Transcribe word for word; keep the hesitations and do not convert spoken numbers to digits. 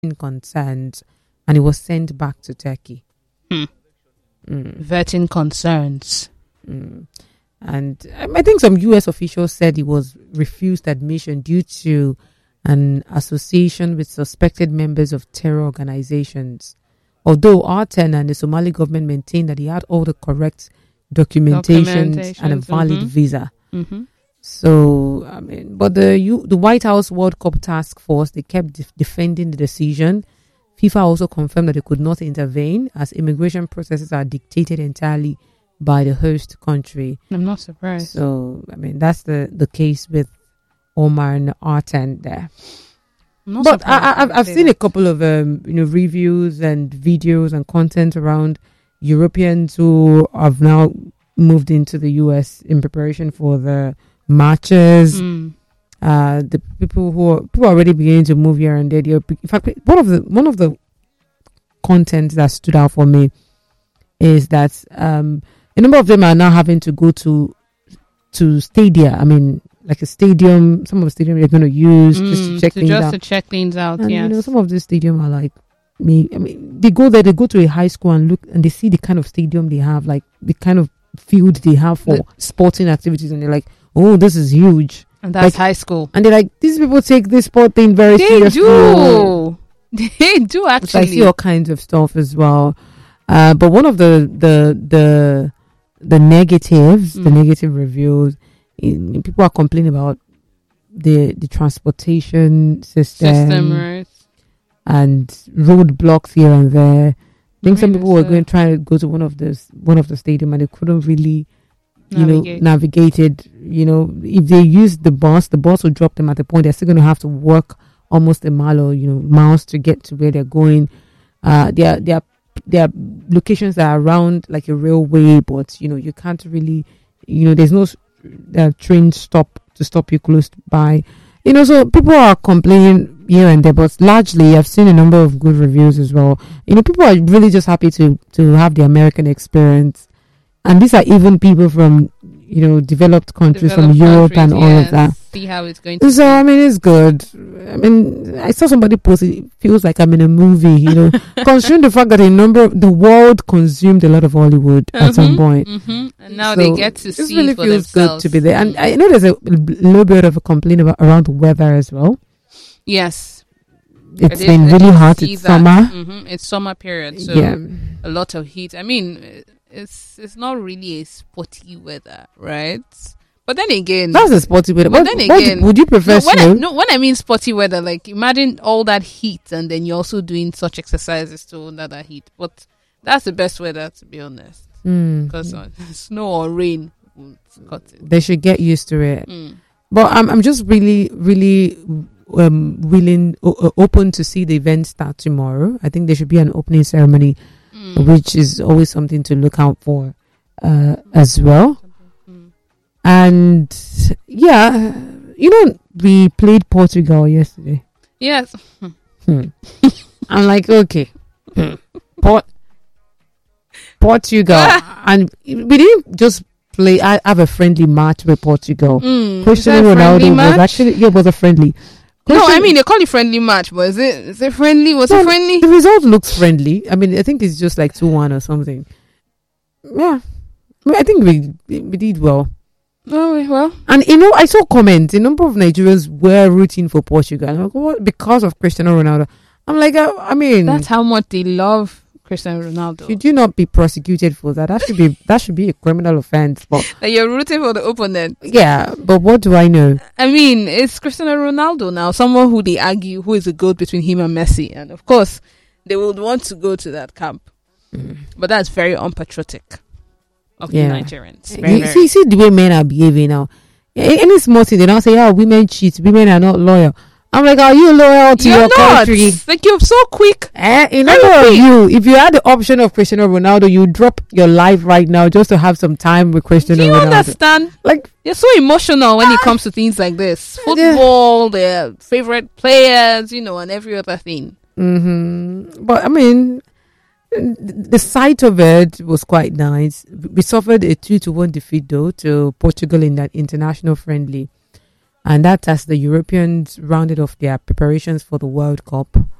concerns, and it was sent back to Turkey. Hmm. Mm. Vetting concerns. Mm. And um, I think some U S officials said he was refused admission due to an association with suspected members of terror organizations. Although Arten and the Somali government maintained that he had all the correct documentation and a valid mm-hmm. visa. Mm-hmm. So, I mean, but the U, the White House World Cup Task Force, they kept def- defending the decision. FIFA also confirmed that they could not intervene as immigration processes are dictated entirely by the host country. I'm not surprised. So, I mean, that's the, the case with Omar and Arten there. I'm not But I, surprised I, I've, I've say seen that. a couple of um, you know reviews and videos and content around Europeans who have now moved into the U S in preparation for the matches. Mm. Uh, the people who are, people are already beginning to move here and there. They're- In fact, one of the one of the content that stood out for me is that um, a number of them are now having to go to to stadia. I mean, like a stadium. Some of the stadium they're going to use just to Mm, check to things just out. to check things out. And Yes. you know, some of these stadium are like me. I mean, they go there, they go to a high school and look, and they see the kind of stadium they have, like the kind of field they have for The- sporting activities, and they're like, "Oh, this is huge." and that's like- high school. And they're like, "These people take this sport thing very They seriously." do. They do So I see actually. all kinds of stuff as well. Uh, but one of the the the the negatives, the Mm. negative reviews, in, people are complaining about the the transportation system, System, right? and roadblocks here and there. I think some Right, people were so- going trying to go to one of the one of the stadium and they couldn't really, you Navigate. know, navigate it. You know, if they use the bus, the bus will drop them at the point. They're still going to have to walk almost a mile or you know miles to get to where they're going. Uh, there, there, there are locations that are around like a railway, but you know you can't really, you know, there's no s- uh, train stop to stop you close by. You know, so people are complaining here and there, but largely I've seen a number of good reviews as well. You know, people are really just happy to to have the American experience, and these are even people from you know developed countries Developed from Europe and countries, all yes. of that. See how it's going to So be. I mean, it's good. I mean, I saw somebody post it. It feels like I'm in a movie. You know, considering the fact that a number of the world consumed a lot of Hollywood at some Mhm, point. mhm. And now So they get to it see really for feels themselves. good to be there. And I know there's a little bit of a complaint about around the weather as well. Yes, It's I did- been I really did hot. see It's that. summer. Mhm, It's summer period, so Yeah. a lot of heat. I mean, it's it's not really a sporty weather, right? But then again, That's a sporty weather. But What, then what again- would you prefer no, when I, snow? no, when I mean sporty weather, like imagine all that heat and then you're also doing such exercises to under that heat. But that's the best weather, to be honest, Mm. because uh, snow or rain will cut it. They should get used to it. Mm. But I'm I'm just really really um willing o- o- open to see the event start tomorrow. I think there should be an opening ceremony, Mm. which is always something to look out for uh, as well. Mm. And yeah, you know, we played Portugal yesterday. Yes. Hmm. I'm like, okay, hmm. Port Portugal, and we didn't just play. I have a friendly match with Portugal. Mm. Cristiano Is that a friendly Ronaldo was match? actually yeah, it was a friendly. No, I Cristiano- mean they call it friendly match, but is it is it friendly? Was No, it friendly? The result looks friendly. I mean, I think it's just like two one or something. Yeah, I, mean, I think we we did well. Oh well, And you know, I saw comments. A number of Nigerians were rooting for Portugal. I'm like, what? Because of Cristiano Ronaldo. I'm like, I, I mean, that's how much they love Cristiano Ronaldo. should you not be prosecuted for that? That should be that should be a criminal offense. But That you're rooting for the opponent. yeah, but what do I know? I mean, it's Cristiano Ronaldo now, someone who they argue who is the GOAT between him and Messi. And of course, they would want to go to that camp. But that's very unpatriotic of Yeah. the Nigerians. Very, You very. see, see the way men are behaving now. A- Any small thing, they don't say, "Oh, women cheat. Women are not loyal." I'm like, are you loyal to You're your not. country? Like, you're so quick. Eh, in Very other of quick. you, if you had the option of Cristiano Ronaldo, you drop your life right now just to have some time with Do Cristiano you Ronaldo. understand? Like, You're so emotional when it comes to things like this. Yeah. Football, their favorite players, you know, and every other thing. mm-hmm. But I mean, the sight of it was quite nice. We suffered a two to one defeat though to Portugal in that international friendly, and that as the Europeans rounded off their preparations for the World Cup.